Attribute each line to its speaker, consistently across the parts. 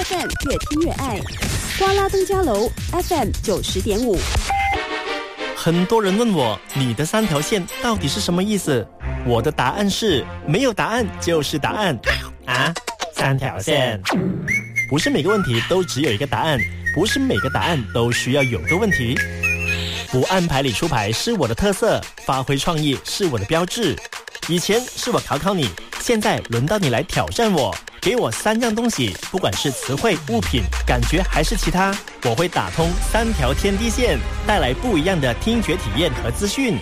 Speaker 1: FM 越听越爱，瓜拉登嘉楼 FM 90.5。
Speaker 2: 很多人问我，你的3条线到底是什么意思？我的答案是，没有答案就是答案啊！3条线，不是每个问题都只有一个答案，不是每个答案都需要有个问题。不按牌理出牌是我的特色，发挥创意是我的标志。以前是我考考你，现在轮到你来挑战我。给我3样东西，不管是词汇、物品、感觉还是其他，我会打通3条天地线，带来不一样的听觉体验和资讯。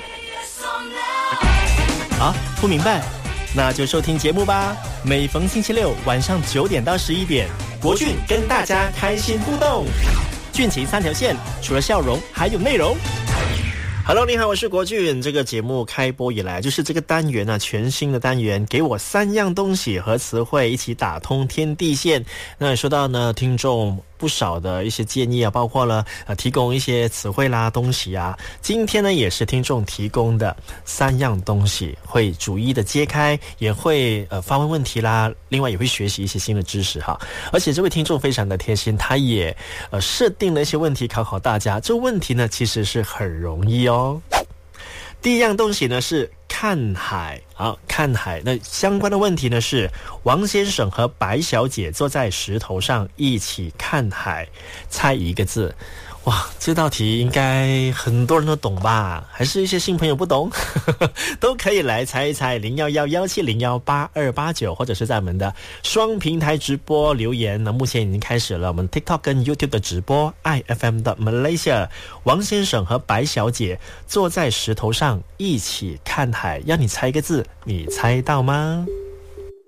Speaker 2: 啊，不明白？那就收听节目吧。每逢星期六晚上9点到11点，国俊跟大家开心互动。俊情3条线，除了笑容，还有内容。Hello， 你好，我是国俊。这个节目开播以来，就是这个单元啊，全新的单元，给我3样东西和词汇一起打通天地线。那也说到呢，听众不少的一些建议啊，包括了提供一些词汇啦、东西啊。今天呢，也是听众提供的3样东西，会逐一的揭开，也会发问问题啦，另外也会学习一些新的知识哈。而且这位听众非常的贴心，他也设定了一些问题考考大家。这问题呢，其实是很容易哦。第一样东西呢是看海啊，看海。那相关的问题呢是王先生和白小姐坐在石头上一起看海，猜一个字。哇，这道题应该很多人都懂吧？还是一些新朋友不懂？都可以来猜一猜，011-170-8289，或者是在我们的双平台直播留言。那目前已经开始了我们 TikTok 跟 YouTube 的直播 IFM 的 Malaysia。王先生和白小姐坐在石头上一起看海，要你猜一个字，你猜到吗？